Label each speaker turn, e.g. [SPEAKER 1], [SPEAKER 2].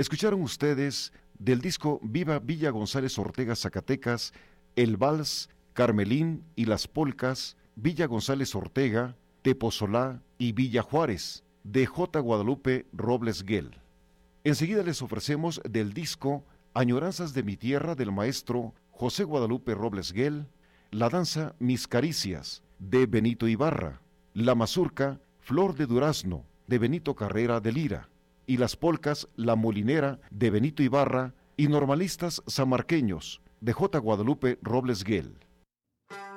[SPEAKER 1] Escucharon ustedes del disco Viva Villa González Ortega Zacatecas, el vals, Carmelín y las polcas, Villa González Ortega, Tepozolá y Villa Juárez, de J. Guadalupe Robles Guel. Enseguida les ofrecemos del disco Añoranzas de mi tierra del maestro José Guadalupe Robles Guel, la danza Mis Caricias, de Benito Ibarra, la mazurca Flor de Durazno, de Benito Carrera de Lira, y las polcas La Molinera, de Benito Ibarra, y normalistas samarqueños, de J. Guadalupe Robles Guel.